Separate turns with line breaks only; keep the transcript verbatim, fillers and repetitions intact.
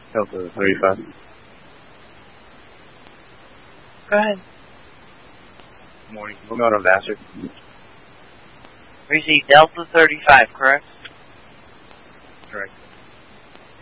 Delta thirty-five.
Go ahead.
Morning. We're out of Vassar.
We see Delta thirty-five, correct?
Correct.